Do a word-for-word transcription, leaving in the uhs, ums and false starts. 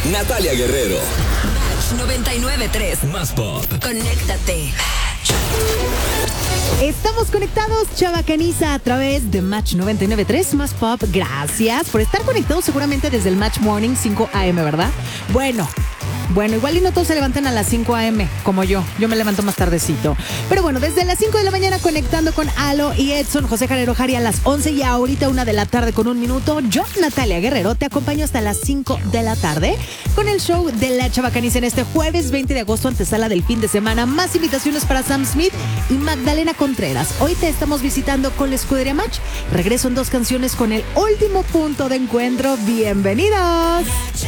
Natalia Guerrero. Match noventa y nueve punto tres. Más pop. Conéctate. Estamos conectados, Chava Caniza, a través de Match noventa y nueve punto tres, Más Pop. Gracias por estar conectados seguramente desde el Match Morning cinco a.m., ¿verdad? Bueno, bueno, igual y no todos se levantan a las cinco a.m. como yo. Yo me levanto más tardecito. Pero bueno, desde las cinco de la mañana conectando con Alo y Edson, José Jarero Jari a las once y ahorita una de la tarde con un minuto. Yo, Natalia Guerrero, te acompaño hasta las cinco de la tarde con el show de la Chava Caniza en este jueves veinte de agosto, antesala del fin de semana. Más invitaciones para Sam Smith y Magdalena Contreras. Hoy te estamos visitando con la Escudería Match. Regreso en dos canciones con el último punto de encuentro. Bienvenidos.